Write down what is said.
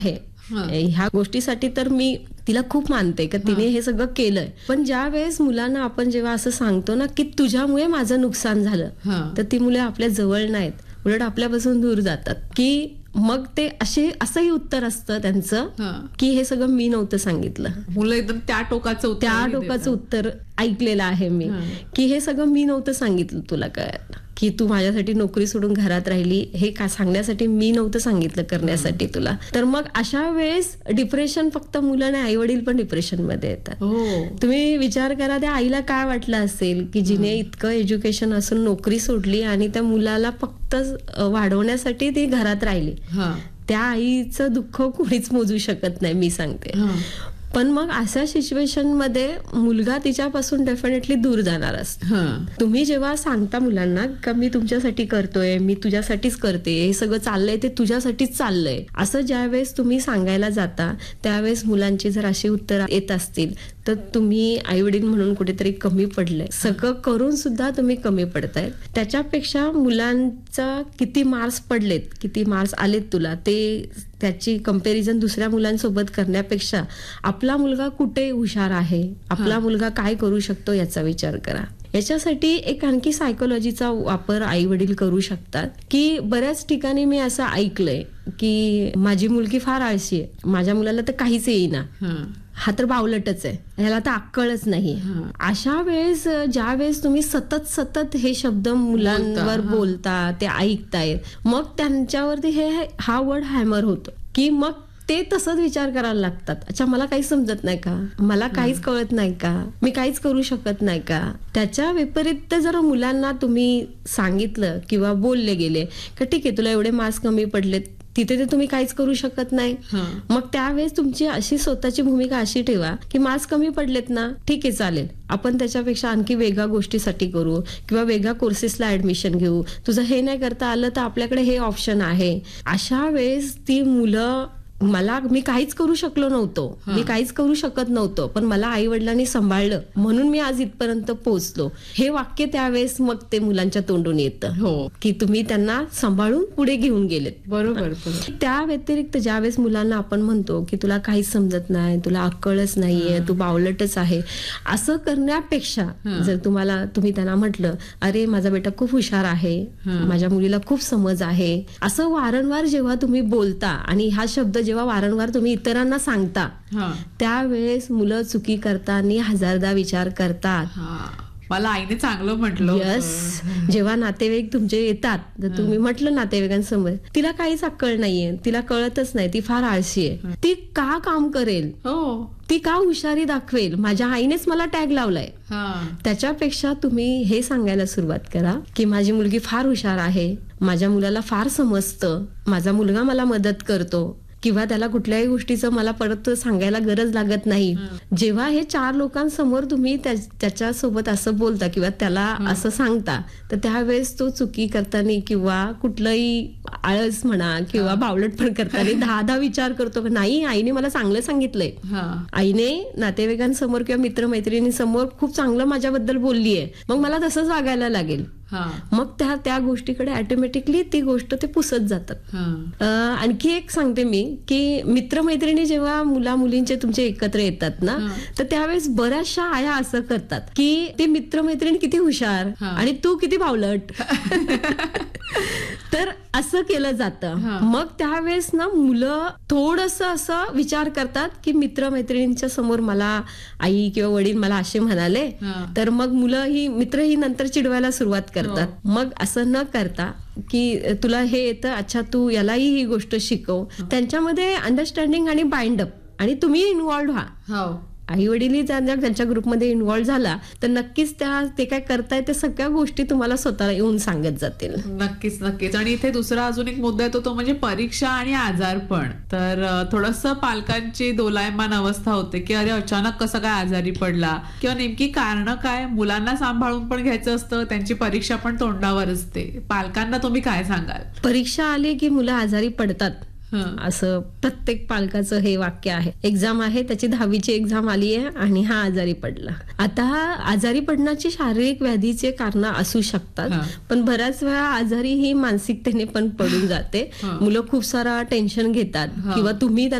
आहे. ह्या गोष्टीसाठी तर मी तिला खूप मानते की तिने हे सगळं केलंय. पण ज्या वेळेस मुलांना आपण जेव्हा असं सांगतो ना की तुझ्यामुळे माझं नुकसान झालं, तर ती मुले आपल्या जवळ नाहीत, उलट आपल्यापासून दूर जातात. की मग ते असंही उत्तर असतं त्यांचं की हे सगळं मी नव्हतं सांगितलं. मुलं एकदम त्या टोकाचं उत्तर ऐकलेलं आहे मी, की हे सगळं मी नव्हतं सांगितलं तुला, काय की तू माझ्यासाठी नोकरी सोडून घरात राहिली, हे का सांगण्यासाठी मी नव्हतं सांगितलं करण्यासाठी तुला. तर मग अशा वेळेस डिप्रेशन फक्त मुलं नाही, आई वडील पण डिप्रेशन मध्ये येतात. तुम्ही विचार करा त्या आईला काय वाटलं असेल की जिने इतकं एज्युकेशन असून नोकरी सोडली आणि त्या मुलाला फक्त वाढवण्यासाठी ती घरात राहिली. त्या आईचं दुःख कोणीच मोजू शकत नाही, मी सांगते. पण मग अशा सिच्युएशन मध्ये मुलगा तिच्यापासून डेफिनेटली दूर जाणार असतो. तुम्ही जेव्हा सांगता मुलांना का मी तुमच्यासाठी करतोय, मी तुझ्यासाठीच करते, हे सगळं चाललंय ते तुझ्यासाठीच चाललंय, असं ज्यावेळेस तुम्ही सांगायला जाता त्यावेळेस मुलांची जर अशी उत्तरं येत असतील तर तुम्ही आई वडील म्हणून कुठेतरी कमी पडलंय. सगळं करून सुद्धा तुम्ही कमी पडताय. त्याच्यापेक्षा मुलांचा किती मार्क्स पडलेत, किती मार्क्स आलेत तुला, त्याची कंपॅरिझन दुसऱ्या मुलांसोबत करण्यापेक्षा आपला मुलगा कुठे हुशार आहे, आपला मुलगा काय करू शकतो याचा विचार करा. याच्यासाठी एक आणखी सायकोलॉजीचा वापर आई वडील करू शकतात. की बऱ्याच ठिकाणी मी असं ऐकलंय की माझी मुलगी फार आळशी आहे, माझ्या मुलाला तर काहीच येईना, हा तर बावलटच आहे, ह्याला तर अक्कलच नाही. अशा वेळेस ज्या वेळेस तुम्ही सतत हे शब्द मुलांवर बोलता, ते ऐकतायत, मग त्यांच्यावरती हा वर्ड हॅमर होतो की मग ते तसंच विचार करायला लागतात. अच्छा, मला काही समजत नाही का, मला काहीच कळत नाही का, मी काहीच करू शकत नाही का. त्याच्या विपरीत जर मुलांना तुम्ही सांगितलं किंवा बोलले गेले की ठीक आहे तुला एवढे मार्क्स कमी पडलेत, तिथे ते तुम्ही काहीच करू शकत नाही, मग त्यावेळेस तुमची अशी स्वतःची भूमिका अशी ठेवा की मार्क्स कमी पडलेत ना, ठीक आहे चालेल, आपण त्याच्यापेक्षा आणखी वेगळ्या गोष्टीसाठी करू किंवा वेगळ्या कोर्सेसला ऍडमिशन घेऊ, तुझं हे नाही करता आलं तर आपल्याकडे हे ऑप्शन आहे. अशा वेळेस ती मुलं मी काहीच करू शकलो नव्हतो, मी काहीच करू शकत नव्हतो, पण मला आई वडिलांनी सांभाळलं म्हणून मी आज इथपर्यंत पोहोचलो, हे वाक्य त्यावेळेस मग ते मुलांच्या तोंडून येतं की तुम्ही त्यांना सांभाळून पुढे घेऊन गेलेत. बरोबर. त्या व्यतिरिक्त ज्यावेळेस मुलांना आपण म्हणतो की तुला काहीच समजत नाही, तुला अक्कलच नाहीये, तू बावलटच आहे, असं करण्यापेक्षा जर तुम्ही त्यांना म्हटलं अरे माझा बेटा खूप हुशार आहे, माझ्या मुलीला खूप समज आहे, असं वारंवार जेव्हा तुम्ही बोलता आणि हा शब्द जेव्हा वारंवार तुम्ही इतरांना सांगता त्यावेळेस मुलं चुकी करताना हजारदा विचार करतात. मला आईने चांगलं म्हटलं. यस, जेव्हा नातेवाईक तुमचे येतात तर तुम्ही म्हटलं नातेवाईकांसमोर तिला काहीच अक्कल नाहीये, तिला कळतच नाही, ती फार आळशी आहे, ती का काम करेल, ती का हुशारी दाखवेल, माझ्या आईनेच मला टॅग लावलाय. त्याच्यापेक्षा तुम्ही हे सांगायला सुरुवात करा की माझी मुलगी फार हुशार आहे, माझ्या मुलाला फार समजतं, माझा मुलगा मला मदत करतो किंवा त्याला कुठल्याही गोष्टीचं मला परत सांगायला गरज लागत नाही. जेव्हा हे 4 लोकांसमोर तुम्ही त्याच्यासोबत असं बोलता किंवा त्याला असं सांगता तर त्यावेळेस तो चुकी करताना किंवा कुठलंही आळस म्हणा किंवा बावलट पण करताना 10 विचार करतो, नाही आईने मला चांगलं सांगितलंय, आईने नातेवाईकांसमोर किंवा मित्रमैत्रिणींसमोर खूप चांगलं माझ्याबद्दल बोललीये, मग मला तसंच वागायला लागेल. मग त्या गोष्टीकडे ऑटोमॅटिकली ती गोष्ट ते पुसत जातात. आणखी एक सांगते मी की मित्रमैत्रिणी जेव्हा मुला मुलींचे तुमचे एकत्र येतात ना तर त्यावेळेस बऱ्याचशा आया असं करतात की ते मित्रमैत्रिणी किती हुशार आणि तू किती बावलट तर असं केलं जातं. मग त्यावेळेस ना मुलं थोडंसं असं विचार करतात की मित्रमैत्रिणींच्या समोर मला आई किंवा वडील मला असे म्हणाले, तर मग मित्र ही नंतर चिडवायला सुरुवात करतात. मग असं न करता की तुला हे येतं, अच्छा तू यालाही ही गोष्ट शिकव, त्यांच्यामध्ये अंडरस्टँडिंग आणि बाइंडअप आणि तुम्ही इन्व्हॉल्व्ह व्हा. आई वडीलही त्यांच्या ग्रुपमध्ये इन्व्हॉल्व्ह झाला तर नक्कीच ते काय करताय ते सगळ्या गोष्टी तुम्हाला स्वतःला येऊन सांगत जातील. नक्कीच. आणि इथे दुसरा अजून एक मुद्दा येतो तो म्हणजे परीक्षा आणि आजारपण. तर थोडंसं पालकांची दोलायमान अवस्था होते की अरे अचानक कसं काय आजारी पडला किंवा नेमकी कारण काय, मुलांना सांभाळून पण घ्यायचं असतं, त्यांची परीक्षा पण तोंडावर असते. पालकांना तुम्ही काय सांगाल? परीक्षा आली की मुलं आजारी पडतात असं प्रत्येक पालकाचं हे वाक्य आहे. एक्झाम आहे, त्याची 10वीची एक्झाम आली आहे आणि हा आजारी पडला. आता आजारी पडण्याची शारीरिक व्याधीचे कारण असू शकतात, पण बऱ्याच वेळा आजारी ही मानसिकतेने पण पडून जाते. मुलं खूप सारा टेन्शन घेतात किंवा तुम्ही